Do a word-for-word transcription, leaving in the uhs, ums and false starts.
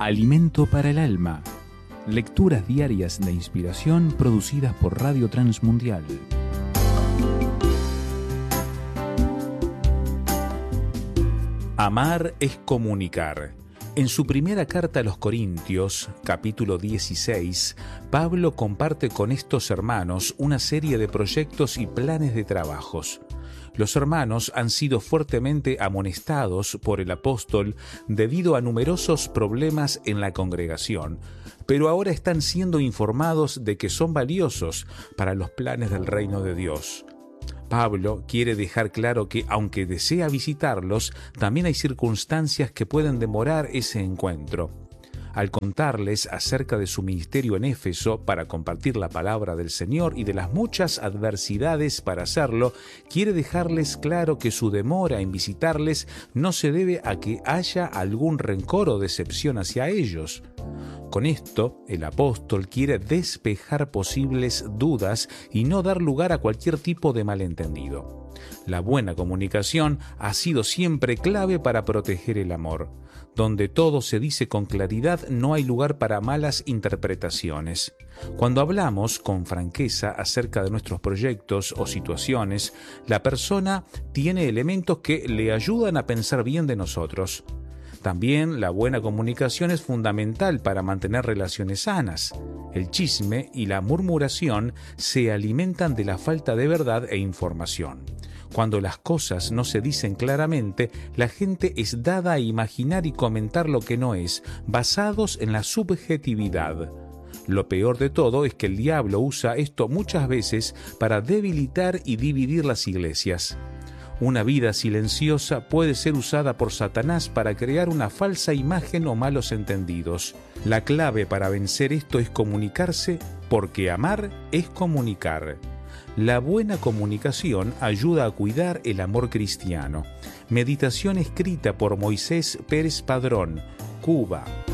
Alimento para el alma. Lecturas diarias de inspiración producidas por Radio Transmundial. Amar es comunicar. En su primera carta a los Corintios, capítulo dieciséis, Pablo comparte con estos hermanos una serie de proyectos y planes de trabajos. Los hermanos han sido fuertemente amonestados por el apóstol debido a numerosos problemas en la congregación, pero ahora están siendo informados de que son valiosos para los planes del reino de Dios. Pablo quiere dejar claro que, aunque desea visitarlos, también hay circunstancias que pueden demorar ese encuentro. Al contarles acerca de su ministerio en Éfeso para compartir la palabra del Señor y de las muchas adversidades para hacerlo, quiere dejarles claro que su demora en visitarles no se debe a que haya algún rencor o decepción hacia ellos. Con esto, el apóstol quiere despejar posibles dudas y no dar lugar a cualquier tipo de malentendido. La buena comunicación ha sido siempre clave para proteger el amor. Donde todo se dice con claridad, no hay lugar para malas interpretaciones. Cuando hablamos con franqueza acerca de nuestros proyectos o situaciones, la persona tiene elementos que le ayudan a pensar bien de nosotros. También la buena comunicación es fundamental para mantener relaciones sanas. El chisme y la murmuración se alimentan de la falta de verdad e información. Cuando las cosas no se dicen claramente, la gente es dada a imaginar y comentar lo que no es, basados en la subjetividad. Lo peor de todo es que el diablo usa esto muchas veces para debilitar y dividir las iglesias. Una vida silenciosa puede ser usada por Satanás para crear una falsa imagen o malos entendidos. La clave para vencer esto es comunicarse, porque amar es comunicar. La buena comunicación ayuda a cuidar el amor cristiano. Meditación escrita por Moisés Pérez Padrón, Cuba.